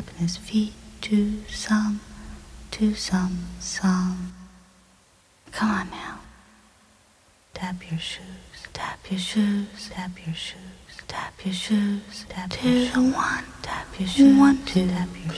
tapping his feet to some song. Come on now. Tap your shoes, tap your shoes, tap your shoes, tap your shoes, tap your shoes. 1, tap your shoes, 1, 2, tap your shoes.